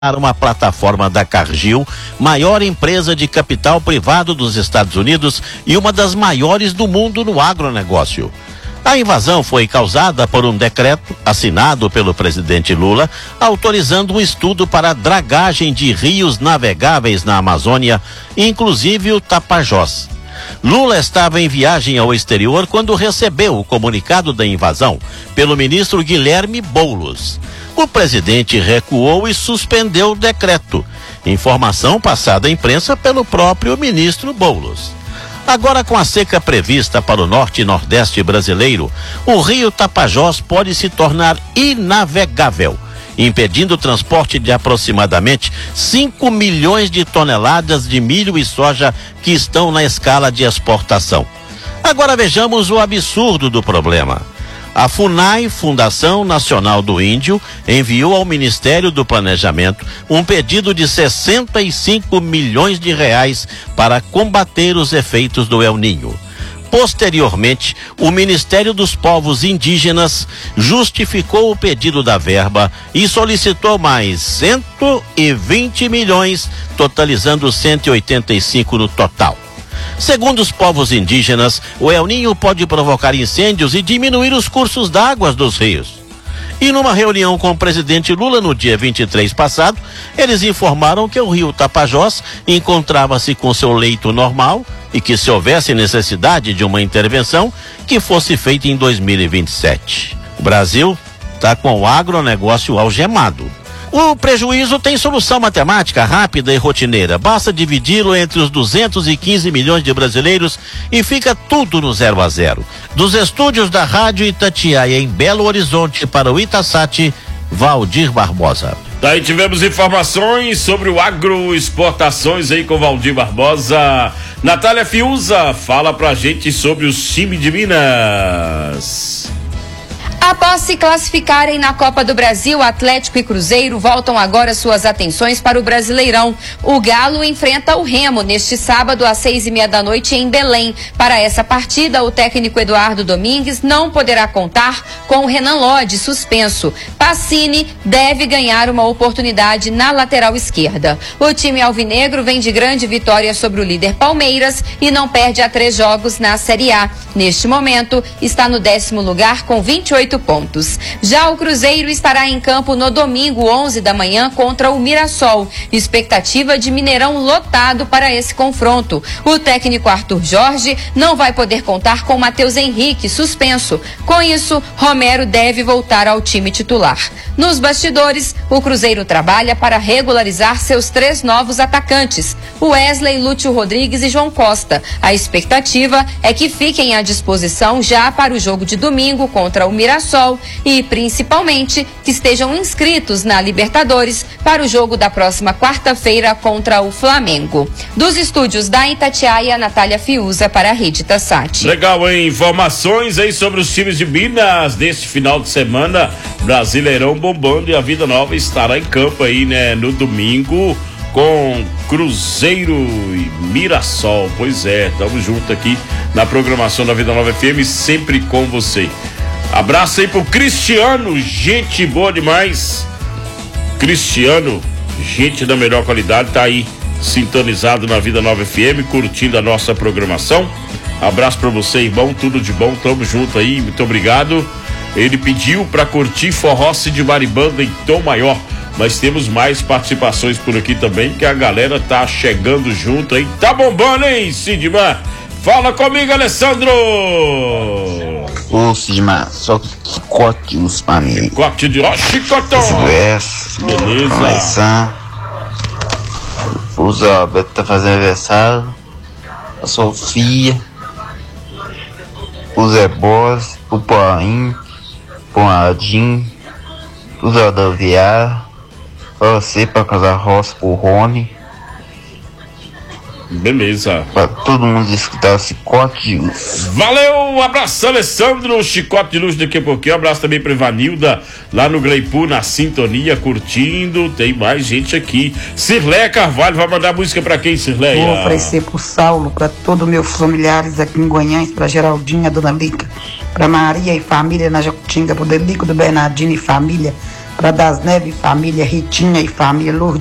uma plataforma da Cargill, maior empresa de capital privado dos Estados Unidos e uma das maiores do mundo no agronegócio. A invasão foi causada por um decreto assinado pelo presidente Lula, autorizando um estudo para a dragagem de rios navegáveis na Amazônia, inclusive o Tapajós. Lula estava em viagem ao exterior quando recebeu o comunicado da invasão pelo ministro Guilherme Boulos. O presidente recuou e suspendeu o decreto, informação passada à imprensa pelo próprio ministro Boulos. Agora, com a seca prevista para o norte e nordeste brasileiro, o rio Tapajós pode se tornar inavegável, impedindo o transporte de aproximadamente 5 milhões de toneladas de milho e soja que estão na escala de exportação. Agora vejamos o absurdo do problema. A FUNAI, Fundação Nacional do Índio, enviou ao Ministério do Planejamento um pedido de 65 milhões de reais para combater os efeitos do El Niño. Posteriormente, o Ministério dos Povos Indígenas justificou o pedido da verba e solicitou mais 120 milhões, totalizando 185 no total. Segundo os povos indígenas, o El Niño pode provocar incêndios e diminuir os cursos d'água dos rios. E numa reunião com o presidente Lula no dia 23 passado, eles informaram que o rio Tapajós encontrava-se com seu leito normal e que, se houvesse necessidade de uma intervenção, que fosse feita em 2027. O Brasil está com o agronegócio algemado. O prejuízo tem solução matemática rápida e rotineira. Basta dividi-lo entre os 215 milhões de brasileiros e fica tudo no 0 a 0. Dos estúdios da Rádio Itatiaia em Belo Horizonte para o Itasat, Valdir Barbosa. Daí tivemos informações sobre o agroexportações aí com Valdir Barbosa. Natália Fiuza fala pra gente sobre os times de Minas. Após se classificarem na Copa do Brasil, Atlético e Cruzeiro voltam agora suas atenções para o Brasileirão. O Galo enfrenta o Remo neste sábado às 6:30 da noite em Belém. Para essa partida, o técnico Eduardo Domingues não poderá contar com o Renan Lodge suspenso. Pacini deve ganhar uma oportunidade na lateral esquerda. O time alvinegro vem de grande vitória sobre o líder Palmeiras e não perde há 3 jogos na Série A. Neste momento, está no 10º lugar com 28 pontos. Já o Cruzeiro estará em campo no domingo, 11 da manhã, contra o Mirassol. Expectativa de Mineirão lotado para esse confronto. O técnico Arthur Jorge não vai poder contar com Matheus Henrique, suspenso. Com isso, Romero deve voltar ao time titular. Nos bastidores, o Cruzeiro trabalha para regularizar seus 3 novos atacantes, Wesley, Lúcio Rodrigues e João Costa. A expectativa é que fiquem à disposição já para o jogo de domingo contra o Mirassol e, principalmente, que estejam inscritos na Libertadores para o jogo da próxima quarta-feira contra o Flamengo. Dos estúdios da Itatiaia, Natália Fiuza para a Rede Itasat. Legal, hein? Informações aí sobre os times de Minas neste final de semana. Brasileirão bombando e a Vida Nova estará em campo aí, né? No domingo com Cruzeiro e Mirassol. Pois é, tamo junto aqui na programação da Vida Nova FM, sempre com você. Abraço aí pro Cristiano, gente boa demais. Cristiano, gente da melhor qualidade, tá aí sintonizado na Vida Nova FM, curtindo a nossa programação. Abraço pra você, irmão, tudo de bom, tamo junto aí, muito obrigado. Ele pediu pra curtir Forró de Maribanda em tom maior, mas temos mais participações por aqui também, que a galera tá chegando junto aí. Tá bombando, hein, Sidmar? Fala comigo, Alessandro! Ô, Sidmar, só chicote os pra mim. Chicote de... Ó, chicotão! Beleza. Começar. O Zé Alberto tá fazendo aniversário. A Sofia. O Zé Boss. O Paulinho. O Adinho. O Zé Daviar. Pra você, pra Casa Roça, pro Rony. Beleza. Pra todo mundo escutar o Chicote de Luz. Valeu, um abraço, Alessandro. Chicote de Luz daqui a pouquinho. Um abraço também pra Ivanilda, lá no Gleipu, na sintonia, curtindo. Tem mais gente aqui. Cirleia Carvalho vai mandar música pra quem, Cirleia? Vou oferecer pro Saulo, pra todos meus familiares aqui em Goiânia, pra Geraldinha, Dona Lica, pra Maria e família na Jacutinga, pro Delico do Bernardino e família, para Das Neves e família, Ritinha e família,